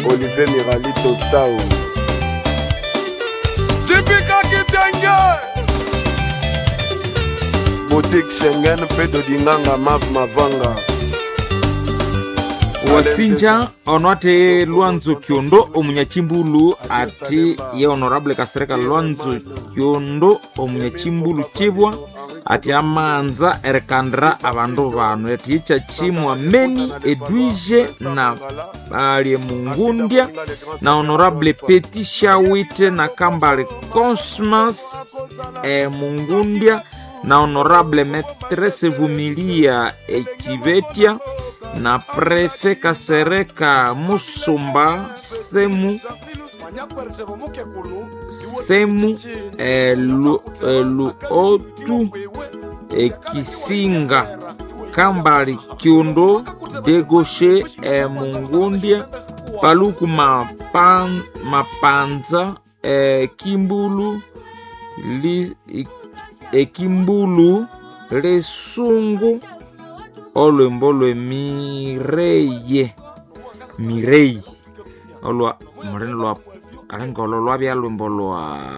Olivier Miralito Stau Chipika Kitenge Boutique Schengen Pedo Dinganga Mav Mavanga Wasinja onwate Luanzo Kiondo omunyachimbulu ati ye honorable Kasereka Luanzo Kiondo omunyachimbulu chibwa ati amanza erekandra abandu banu ati icha chimwa meni Edwige na ali Mungundia na honorable Petit Shawite na Kambale Cosmas Mungundia na honorable Maîtresse Vumilia Echivetia na prefe Kasereka Musumba Semu Luotu Kisinga Kambali Kiondo Degoshe Mungundia Paluku Mapanza Kimbulu Kimbulu Lesungu Olwembolo Mirei Olwa Moreno Alengo lo bya lwembolo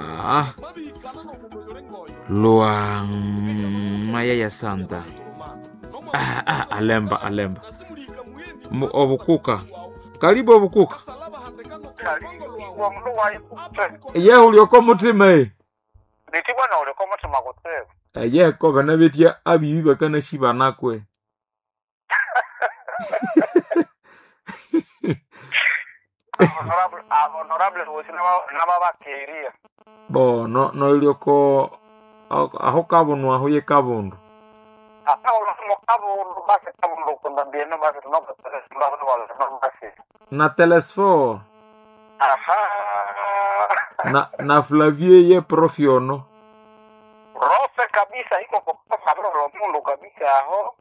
Loa Maya ya Santa Alemba Obukuka Karibu Obukuka Ye ulioko mutima Nitibwa na ulioko mutima kutebe Ye ko bana betia abibi bakana shiba nakwe Honorable nababa keria Bo no ilioko aho kabunwa aho ye kabundu na telesfor na Flavie ye profiono Rose kabisa iko kwa mundu kabisa aho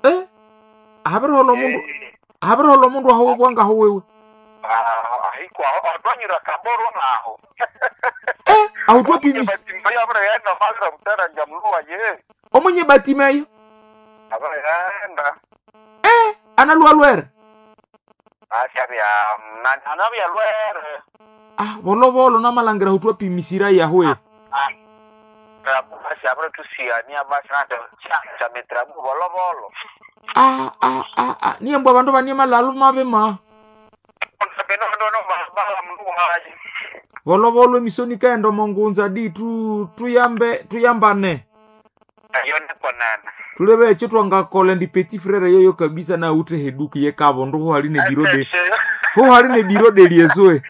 habero lo mundu aho bwanga aho wewe hiko adwanyira kaboro naho aho twapimis mbaya abara yana mazira mutara njamluwa je omunye batimeyo abara yana analwa lwere ashabya anabya lwere bolo na malangira hutwapimisira yawe basi abara tusiania basi nata cha metrabu bolo niye mbo bandu banyema lalu mabema Bolo misoni kaendo mongunza di tuyambane ayone konana tulebe chitwa ngakole ndi petit frère yoyo kabisa na ute heduki ye kabo ndo ho haline biro de liezoe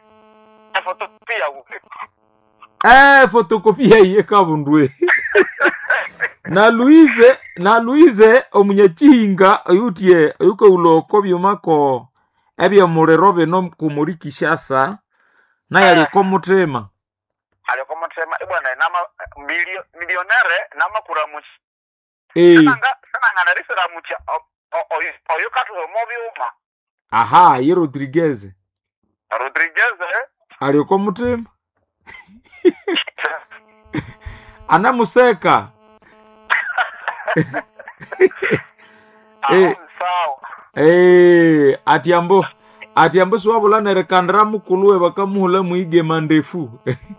fotokopia ye kabo ndwe na Louise omunyachihinga yutie yuko uloko byomako ebyo mulerobe no kumurikishasa na yali komutema bwana nama millionaire nama kuramuchi sana ngana risira mucha oyo katu mobiuma ye Rodriguez ali komutema anamuseka atiambo swabula nerekandra mukuluwe bakamuhula muige mandefu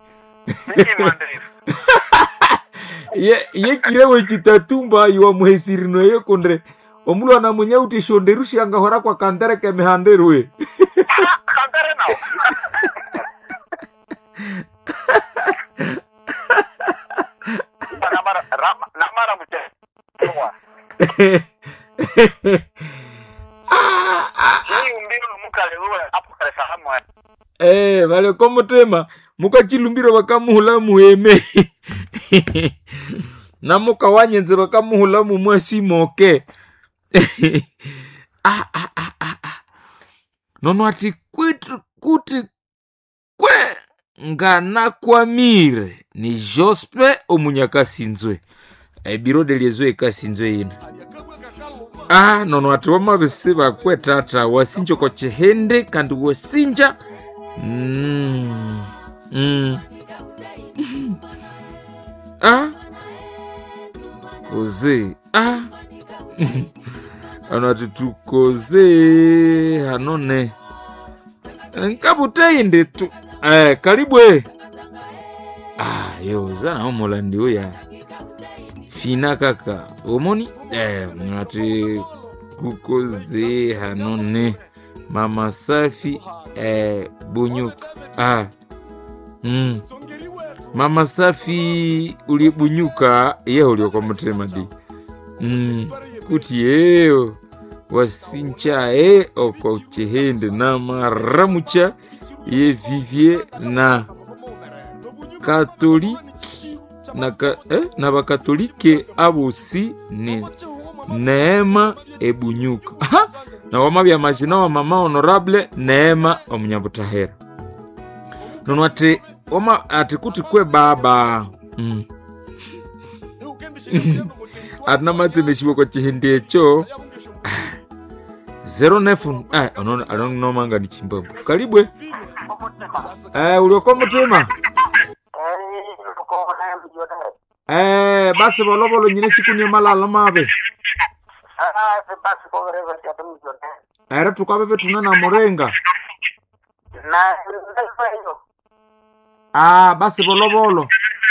ye kirewe chitatumba yuwa muhesirino ye kondre omulu anamunya utishonderushi angahora kwa kantere kemehanderwe kantere nao namara mucha vale komutema mukachilumbiro bakamuhula muheme na mukawanyenze bakamuhula mumwasimoke nono ati kuti kwe ngana kwamire ni Jospe omunyakasinzwe biro de liezo ekasinzwe ina nono ati wamabese bakwetata wasinjo ko chehende kandi wasinja koze ano ati tukoze hanone nkabutainde tu karibu yo zana omolandi oya fina kaka omoni ngati kukoze hanone mama safi bunyuka mama safi ulibunyuka ye ulioko mutema di kuti yeo wasincha oko chehende na maramucha ye vivie na katoliki na bakatolike abosi ni Neema ebunyuka na wamabya mashina wa mama honorable Neema omunyabutahera nono ati oma ati kuti kwe baba adna matsemeshiwe kwa chihende echo 09 ano manga ni chimbambo karibwe ulioko mutema basi bolobolo nyine siku ni malala mabe basi ko reva kata mjone era tukabe tuna na morenga na basi bolobolo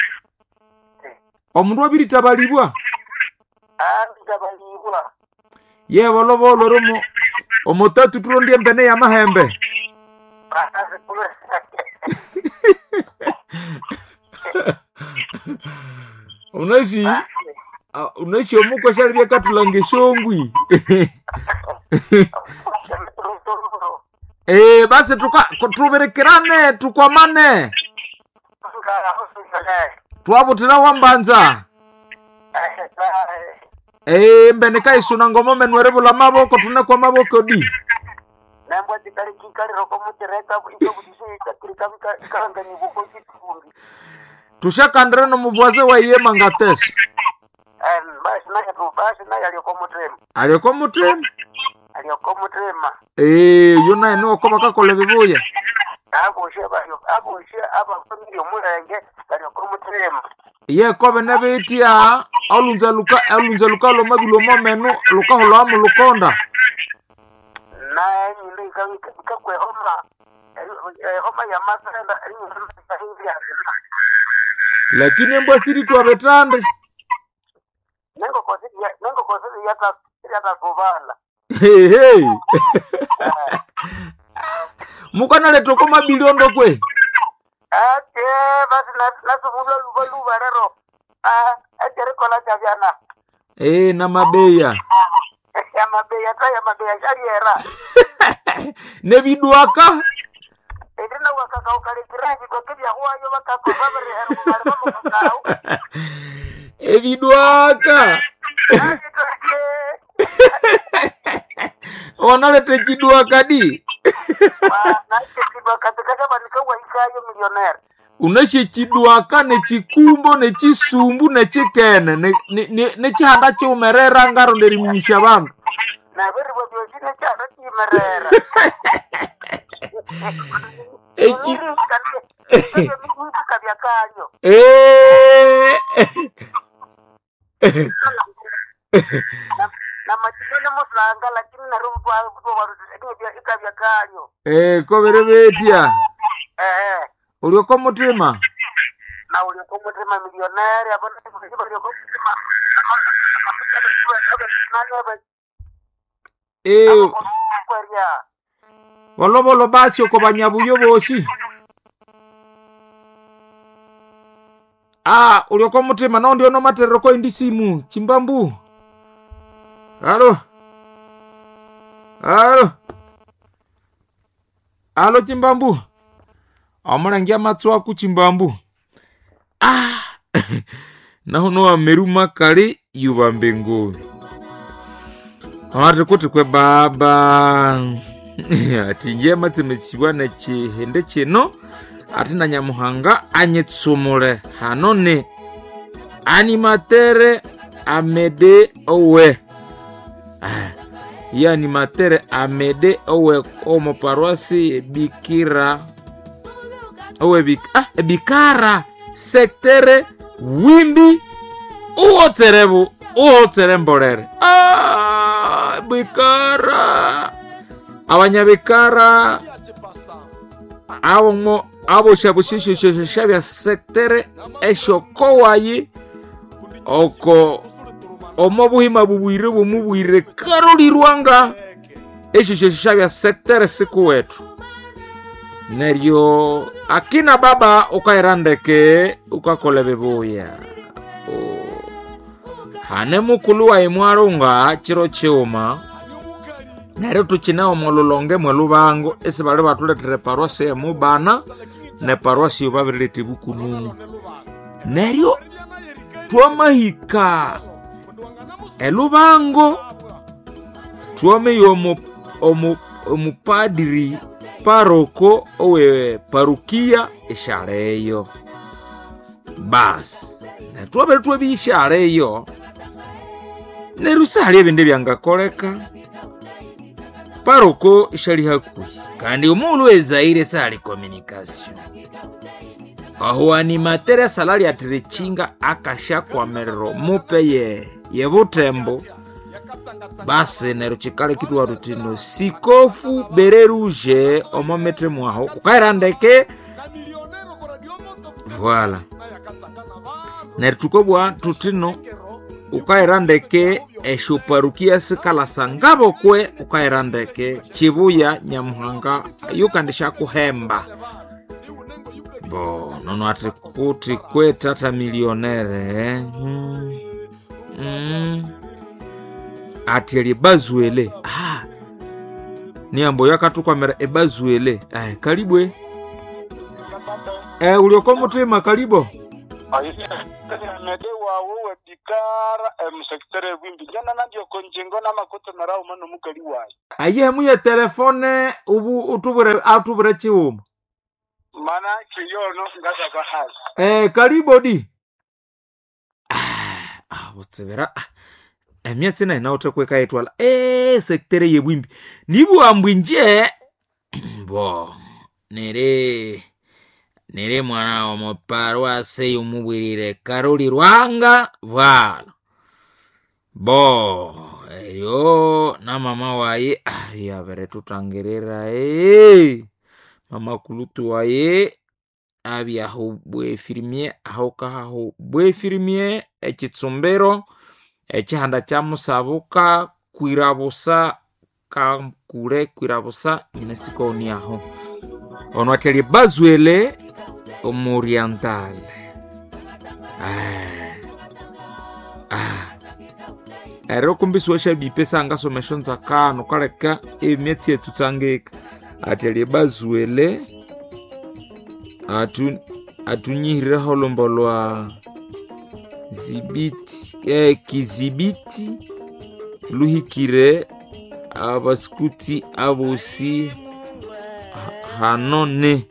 omundu abiri tabalibwa tabalibwa ye bolobolo romo omotatu turonde mbene ya mahembe unashi omuko shalibya katulange shongwi basi tuberekerane tukwamane twabutira wambanza mbene kaisuna ngomo menwere bula maboko tune kwa maboko di nambo tikali kikali roko mutereka iko budisika kirika kanga ni buko kitumbi tushakandira no muvuaze wa iye mangatesi basi na aliyoko mutema yona eno ko bakakole bibuya abo family omulenge aliyoko mutema ye ko bene betia alunza luka lo mabilo momeno luka holo amu lukonda na nyinde ikakwe homa ya masenda lakini mbasiri tu abetande nengo kosidi yata kuvala mukana leto ko mabiliondo kwe basi nasubula luva rero ajere kola chavyana na mabeya ya mabeya shariera ne biduaka edina wakaka ukalikiraji kwa kibya huayo wakako babere heru marimo ebiduaka onalete kiduaka di unashe kiduaka ne chikumbo ne chisumbu ne chikene ne chihanda chumerera ngaro nderimunyisha bantu na beri bobyo chine chihanda chimerera na machine musanga lakini na rumbo ikabya kanyo ko berebetia ulioko mutima na ulioko mutima milionere abona ulioko mutima bolobolo basi ko banyabuyo bosi ulioko mutima no ndio no materero ko indi simu chimbambu Halo chimbambu amurangia matswa ku chimbambu nahono ameruma kali yubambe ngo kuti kwe baba atinje matsemetsiwa na chihende chino atina nyamuhanga anyetsumule hanone animatere Amede owe ya animatere Amede owe omo paroisi bikira owe bikara sektere wimbi uotere mborere bikara abanyabikara abo shabya sektere eshokowayi oko omobuhima bubwire bumubwire karolirwanga eshishabya sektere siku wetu neryo akina baba ukairandeke ukakola bebuya hane mukulu wa imwarunga chiro cheuma neryo tukinao mololonge mwelubango esi bali batuletere parosi emubana ne parosi yobabirete bukununu neryo twamahika elubango twame omupadiri paroko owe parukia eshareyo bas netwabere twebishareyo nerusali ebinde byangakoleka paroko ishali hakuhi kandi umuntu wezaire sali communication aho animatere salari atrechinga akasha kwa merero mupeye yebutembo base nero chikale kitu warutino sikofu bereruje omometre mwaho ukairandeke voilà nero tukobwa tutino ukairandeke eshuparukia sikala sangabo kwe ukairandeke chibuya nyamuhanga yukandisha kuhemba bo nono ati kuti kwe tata milionere ati elibazuele ni ambo yakatukwa mera ebazuele kalibwe ulioko mutima kalibo medewa wewe bikara msektere wimbi jana nandio konjengo na makoto narao mano mukali wayi aye muye telefone ubu utubure chiuma mana kiyono ngaza bahazi kalibo di botsebera emyatsi na inaote kweka etwala sektere yebwimbi nibu ambwinje bo nere mwana wa moparwase yumubwirire karolirwanga voilà bo eryo na mama waye yabere tutangerera mama kulutu waye abyaho bwefirmie aho bwefirmie ekitsumbero ekihanda kya musabuka kwirabusa kamkure kwirabusa inesikoni aho ono ateli bazuele omoriental ero kumbisi washa bipesa ngasomesho nzakano kaleka emyetsi etutsangeka ateli bazuele atunyihire holombolwa zibiti kizibiti luhikire abaskuti abosi hanone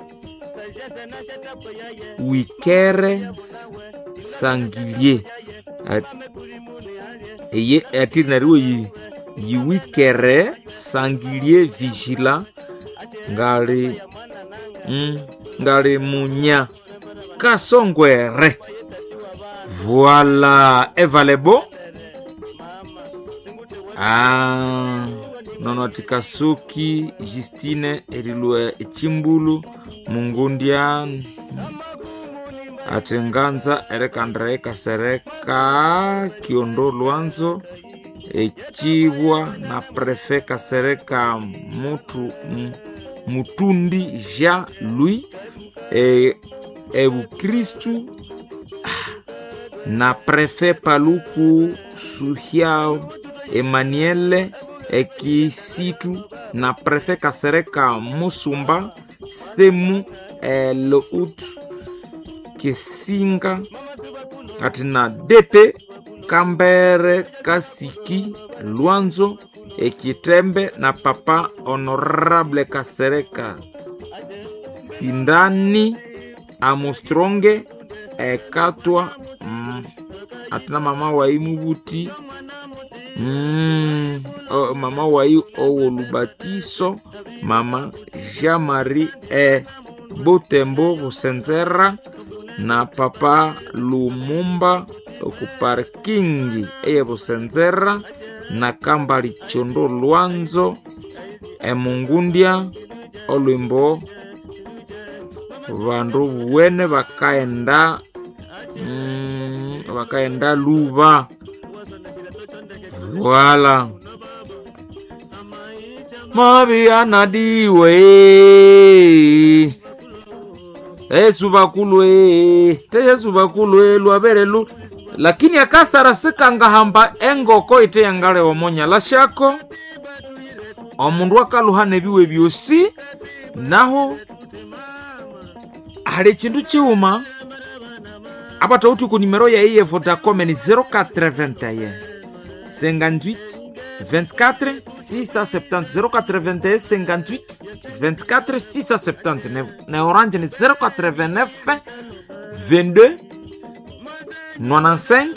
wikere sangilie eye atinariwo yi wikere sangilie vigila ngali munya kasongwere voilà evalebo nono tikasuki Justine erilwe chimbulu mungundia atenganza erekandre kasereka kiondo luanzo echibwa na prefe kasereka mutundi ja lui ebu Kristu na prefe paluku suhiao Emmanuel ekisitu na prefe kasereka musumba semu lout kisinga atina depe kambere kasiki luanzo ekitembe na papa honorable kasereka sindani amostronge ekatwa atina mama wa imubuti mama wayi owolubatiso mama Jean-Marie Botembo Busenzera na papa Lumumba okuparkingi Busenzera na kambali chondo luanzo emungundia olwimbo vandu wene vakaenda luva. Voilà. Mabi anadiwe subakulwe te subakulwe lwabere lu, lakini akasara sikanga hamba engoko ite yangale omonya lashako omundu akaluhane biwe byosi naho hari kindu kiuma abatauti ku nimero ya iye Vodacom ni 0421 58 24 670 081 58 24 670 na Orange ni 089 22 95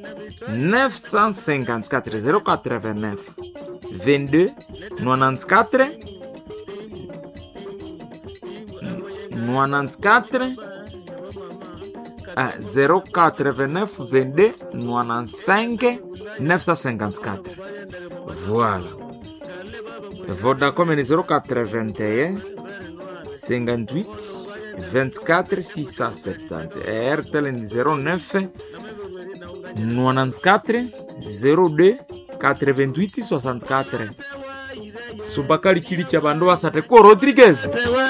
954 089 22 94 94 089 22 95 954. Voilà. Vodacom est 0421 58 24 670. RTL est 09 94 02 88 64. Subakali chili cha bandu wasate ko Rodriguez.